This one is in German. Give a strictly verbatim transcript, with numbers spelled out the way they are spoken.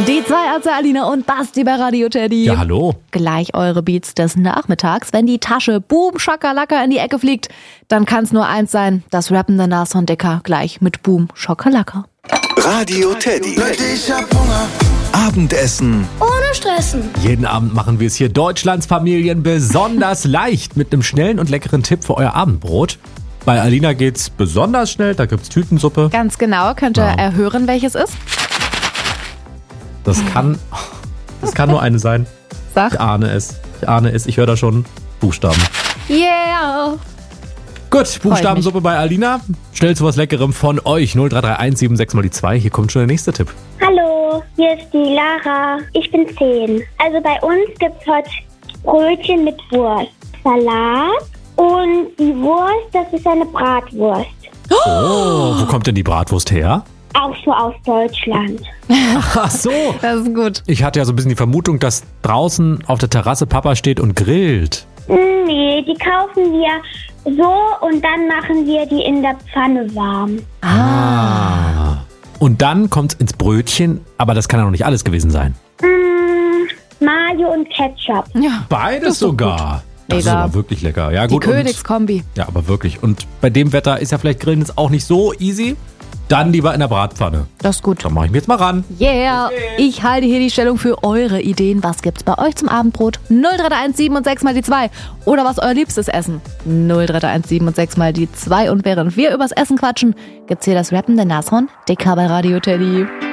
Die zwei Ärzte Alina und Basti bei Radio Teddy. Ja, hallo. Gleich eure Beats des Nachmittags. Wenn die Tasche Boom Schakalaka in die Ecke fliegt, dann kann es nur eins sein, das rappende Nashorn Dicker gleich mit Boom Schakalaka. Radio Teddy. Abendessen ohne Stressen. Jeden Abend machen wir es hier Deutschlands Familien besonders leicht mit einem schnellen und leckeren Tipp für euer Abendbrot. Bei Alina geht's besonders schnell, da gibt's Tütensuppe. Ganz genau, könnt ihr Ja. erhören, welches ist? Das kann, das kann nur eine sein. Sag. Ich ahne es. Ich ahne es. Ich höre da schon Buchstaben. Yeah! Gut, Buchstabensuppe bei Alina. Schnell zu was Leckerem von euch. null drei drei eins sieben sechs mal die zwei. Hier kommt schon der nächste Tipp. Hallo, hier ist die Lara. Ich bin zehn. Also bei uns gibt es heute Brötchen mit Wurst, Salat und die Wurst, das ist eine Bratwurst. Oh, wo kommt denn die Bratwurst her? Auch so aus Deutschland. Ach so. Das ist gut. Ich hatte ja so ein bisschen die Vermutung, dass draußen auf der Terrasse Papa steht und grillt. Nee, die kaufen wir so und dann machen wir die in der Pfanne warm. Ah. Und dann kommt's ins Brötchen, aber das kann ja noch nicht alles gewesen sein. Mm, Mayo und Ketchup. Ja, Beides das ist doch sogar. Das ist Mega. aber wirklich lecker. Ja, die gut. Und, Königskombi. ja, aber wirklich. Und bei dem Wetter ist ja vielleicht Grillen jetzt auch nicht so easy. Dann lieber in der Bratpfanne. Das ist gut. Da mache ich mir jetzt mal ran. Yeah! Ich halte hier die Stellung für eure Ideen. Was gibt's bei euch zum Abendbrot? null drei drei eins sieben und sechs mal die zwei. Oder was euer liebstes Essen? null drei drei eins sieben und sechs mal die zwei. Und während wir übers Essen quatschen, gibt's hier das rappende Nashorn Dicker bei Radio Teddy.